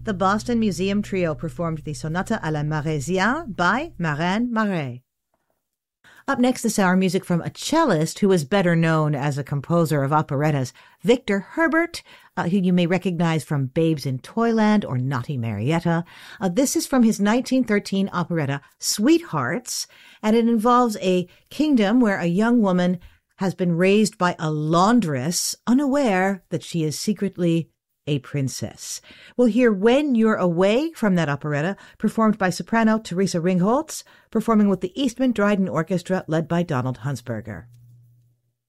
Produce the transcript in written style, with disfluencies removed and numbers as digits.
the Boston Museum Trio performed the Sonata à la Maraisienne by Marin Marais. Up next this hour, music from a cellist who is better known as a composer of operettas, Victor Herbert, who you may recognize from Babes in Toyland or Naughty Marietta. This is from his 1913 operetta, Sweethearts, and it involves a kingdom where a young woman has been raised by a laundress, unaware that she is secretly a princess. We'll hear When You're Away from that operetta, performed by soprano Teresa Ringholz, performing with the Eastman Dryden Orchestra led by Donald Hunsberger.